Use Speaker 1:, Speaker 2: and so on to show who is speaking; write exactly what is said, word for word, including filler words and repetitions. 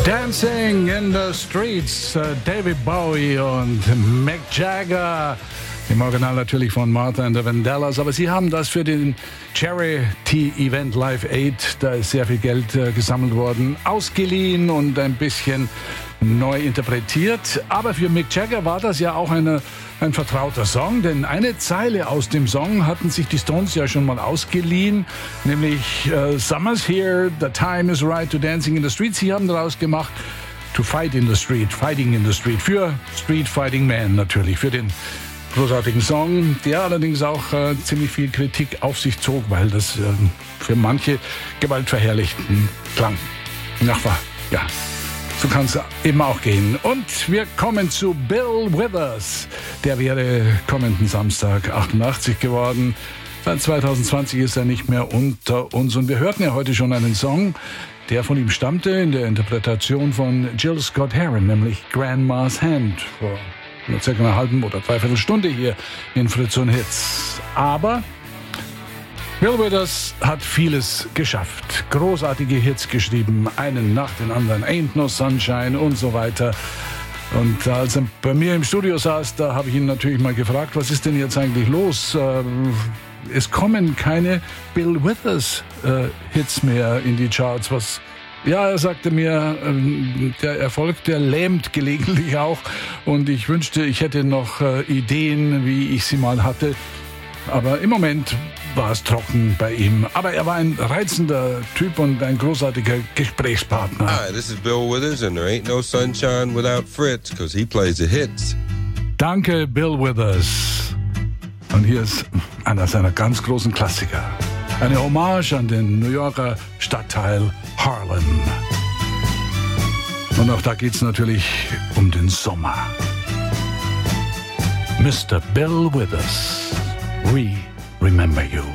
Speaker 1: Dancing in the Streets, David Bowie und Mick Jagger. Im Original natürlich von Martha and the Vandellas, aber sie haben das für den Charity-Event Live Aid, da ist sehr viel Geld äh, gesammelt worden, ausgeliehen und ein bisschen neu interpretiert. Aber für Mick Jagger war das ja auch eine, ein vertrauter Song, denn eine Zeile aus dem Song hatten sich die Stones ja schon mal ausgeliehen, nämlich äh, Summer's here, the time is right to dancing in the street. Sie haben daraus gemacht, to fight in the street, fighting in the street, für Street Fighting Man natürlich, für den großartigen Song, der allerdings auch äh, ziemlich viel Kritik auf sich zog, weil das äh, für manche gewaltverherrlichten klang. Ach, ja, so kann es eben auch gehen. Und wir kommen zu Bill Withers. Der wäre kommenden Samstag achtundachtzig geworden. Seit zwanzig zwanzig ist er nicht mehr unter uns. Und wir hörten ja heute schon einen Song, der von ihm stammte, in der Interpretation von Jill Scott Heron, nämlich Grandma's Hand, vor nur circa einer halben oder dreiviertel Stunde hier in Fritz und Hits. Aber Bill Withers hat vieles geschafft. Großartige Hits geschrieben, einen nach den anderen. Ain't No Sunshine und so weiter. Und als er bei mir im Studio saß, da habe ich ihn natürlich mal gefragt, was ist denn jetzt eigentlich los? Es kommen keine Bill Withers äh, Hits mehr in die Charts. Was Ja, er sagte mir, der Erfolg, der lähmt gelegentlich auch. Und ich wünschte, ich hätte noch Ideen, wie ich sie mal hatte. Aber im Moment war es trocken bei ihm. Aber er war ein reizender Typ und ein großartiger Gesprächspartner.
Speaker 2: Hi, this is Bill Withers and there ain't no sunshine without Fritz, because he plays the hits.
Speaker 1: Danke, Bill Withers. Und hier ist einer seiner ganz großen Klassiker. Eine Hommage an den New Yorker Stadtteil Harlem. Und auch da geht's natürlich um den Sommer. Mister Bill Withers, we remember you.